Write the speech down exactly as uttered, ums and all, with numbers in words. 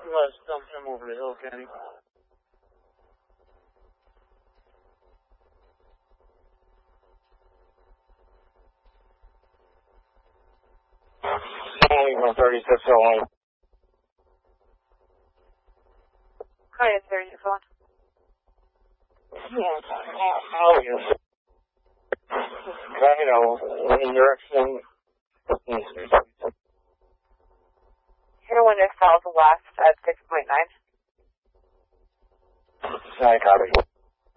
Let's dump him over the hill, Kenny. one thirty-six oh one. Hi, it's thirty-six oh one. How are you? Kind of in direction. Here's southwest at six point nine. I copy.